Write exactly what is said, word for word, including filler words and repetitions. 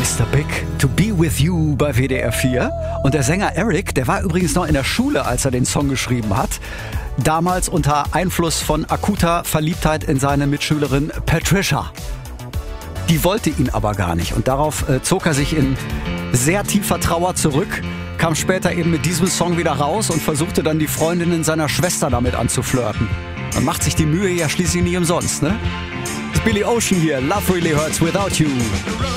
Mister Big, To Be With You bei W D R vier. Und der Sänger Eric, der war übrigens noch in der Schule, als er den Song geschrieben hat. Damals unter Einfluss von akuter Verliebtheit in seine Mitschülerin Patricia. Die wollte ihn aber gar nicht. Und darauf äh, zog er sich in sehr tiefer Trauer zurück, kam später eben mit diesem Song wieder raus und versuchte dann die Freundinnen seiner Schwester damit anzuflirten. Man macht sich die Mühe ja schließlich nicht umsonst, ne? Billy Ocean hier, Love Really Hurts Without You.